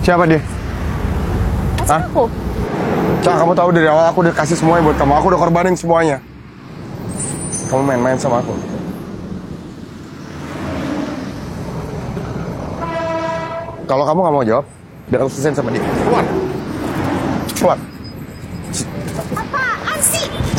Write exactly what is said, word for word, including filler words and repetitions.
Siapa dia? Pacar Hah? aku. Cak, kamu tahu dari awal aku udah kasih semuanya buat kamu. Aku udah korbanin semuanya. Kamu main-main sama aku. Kalau kamu nggak mau jawab, biar aku selesain sama dia. Keluar. Keluar. Apaan sih?